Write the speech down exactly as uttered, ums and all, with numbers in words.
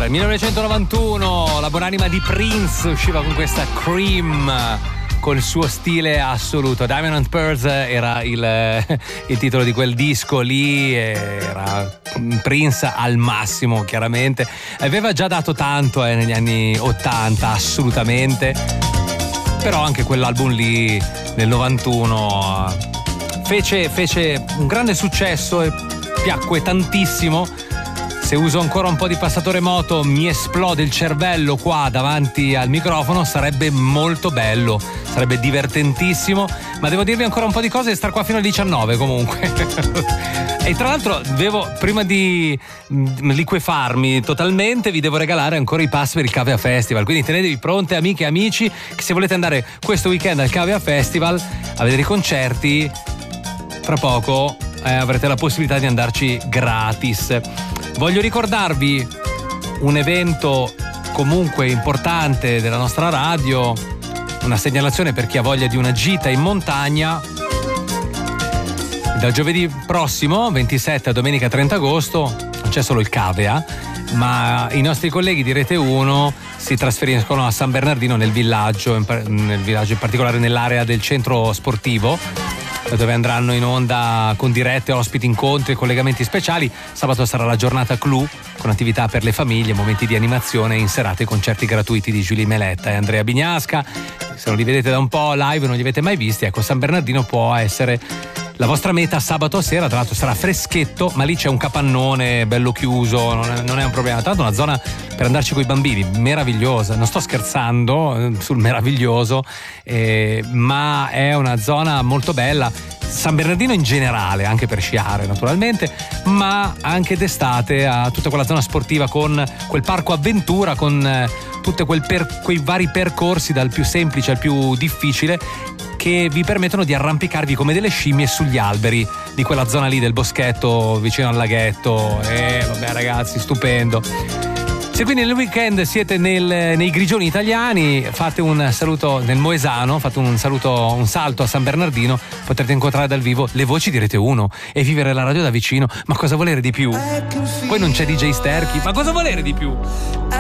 Era il millenovecentonovantuno, la buonanima di Prince usciva con questa Cream, col suo stile assoluto. Diamond and Pearls era il, il titolo di quel disco lì, era Prince al massimo, chiaramente. Aveva già dato tanto eh, negli anni ottanta, assolutamente, però anche quell'album lì nel novantuno fece, fece un grande successo e piacque tantissimo. Se uso ancora un po' di passatore moto mi esplode il cervello qua davanti al microfono, sarebbe molto bello, sarebbe divertentissimo, ma devo dirvi ancora un po' di cose e star qua fino alle diciannove comunque. E tra l'altro devo, prima di liquefarmi totalmente, vi devo regalare ancora i pass per il Cavea Festival, quindi tenetevi pronte amiche e amici che se volete andare questo weekend al Cavea Festival a vedere i concerti, fra poco eh, avrete la possibilità di andarci gratis. Voglio ricordarvi un evento comunque importante della nostra radio, una segnalazione per chi ha voglia di una gita in montagna. Dal giovedì prossimo, ventisette a domenica trenta agosto, non c'è solo il Cavea, ma i nostri colleghi di Rete uno si trasferiscono a San Bernardino nel villaggio, nel villaggio in particolare nell'area del centro sportivo, dove andranno in onda con dirette, ospiti, incontri e collegamenti speciali. Sabato sarà la giornata clou con attività per le famiglie, momenti di animazione, in serate concerti gratuiti di Giulia Meletta e Andrea Bignasca. Se non li vedete da un po' live, non li avete mai visti, ecco, San Bernardino può essere la vostra meta sabato sera. Tra l'altro sarà freschetto, ma lì c'è un capannone bello chiuso, non è, non è un problema. Tra l'altro una zona per andarci con i bambini meravigliosa, non sto scherzando sul meraviglioso, eh, ma è una zona molto bella. San Bernardino in generale, anche per sciare naturalmente, ma anche d'estate a tutta quella zona sportiva con quel parco avventura, con eh, tutti per, quei vari percorsi dal più semplice al più difficile, che vi permettono di arrampicarvi come delle scimmie sugli alberi di quella zona lì del boschetto vicino al laghetto. E vabbè ragazzi, stupendo. Se quindi nel weekend siete nel, nei Grigioni italiani, fate un saluto nel Moesano, fate un saluto, un salto a San Bernardino, potrete incontrare dal vivo le voci di Rete uno e vivere la radio da vicino. Ma cosa volere di più? Poi non c'è D J Sterchi, ma cosa volere di più?